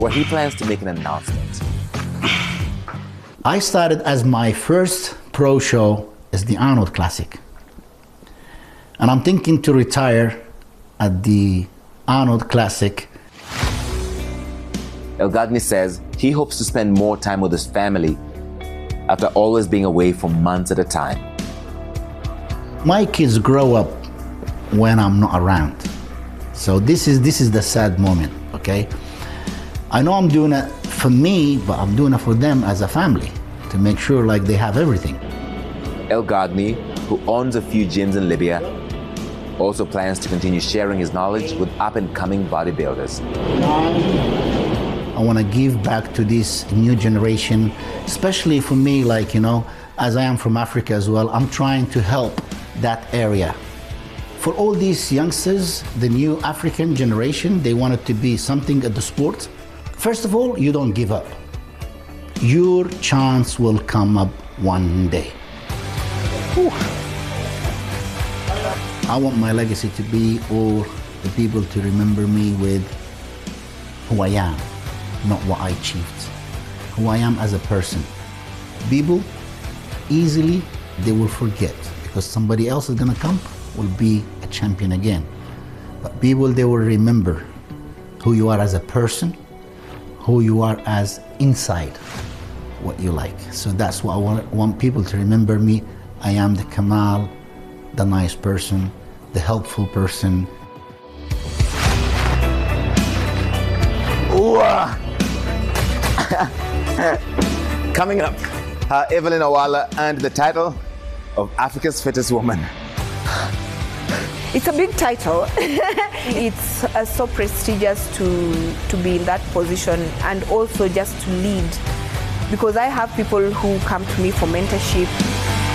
where he plans to make an announcement. I started as my first pro show as the Arnold Classic. And I'm thinking to retire at the Arnold Classic. Elgadni says he hopes to spend more time with his family after always being away for months at a time. My kids grow up when I'm not around. So this is the sad moment, okay? I know I'm doing it for me, but I'm doing it for them as a family to make sure like they have everything. Elgadni, who owns a few gyms in Libya, also plans to continue sharing his knowledge with up-and-coming bodybuilders. I want to give back to this new generation, especially for me, like, you know, as I am from Africa as well, I'm trying to help that area. For all these youngsters, the new African generation, they want it to be something at the sport. First of all, you don't give up. Your chance will come up one day. Whew. I want my legacy to be all the people to remember me with who I am, not what I achieved. Who I am as a person. People, easily, they will forget because somebody else is gonna come, will be a champion again. But people, they will remember who you are as a person, who you are as inside, what you like. So that's what I want people to remember me. I am the Kamal, the nice person, the helpful person. Coming up, Evelyn Owala earned the title of Africa's Fittest Woman. It's a big title. It's so prestigious to be in that position and also just to lead, because I have people who come to me for mentorship.